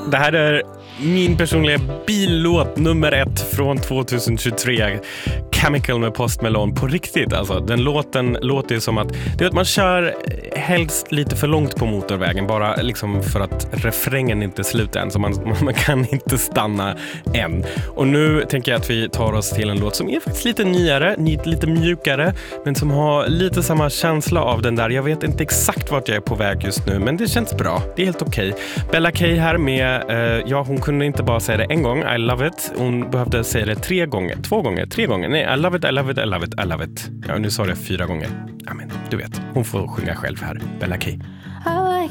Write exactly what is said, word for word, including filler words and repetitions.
Det här är min personliga billåt nummer ett från tjugohundratjugotre. Chemical med Post Malone på riktigt. Alltså, den låten låter ju som att, det är att man kör helst lite för långt på motorvägen. Bara liksom för att refrängen inte slutar än. Så man, man kan inte stanna än. Och nu tänker jag att vi tar oss till en låt som är faktiskt lite nyare, lite mjukare. Men som har lite samma känsla av den där. Jag vet inte exakt vart jag är på väg just nu. Men det känns bra. Det är helt okej. Okay. Bella K här med, eh, ja hon kunde inte bara säga det en gång, I love it. Hon behövde säga det tre gånger, två gånger, tre gånger. Nej, I love it, I love it, I love it, I love it. Ja, nu sa det fyra gånger. Ja, men du vet, hon får sjunga själv här. Bella K. I like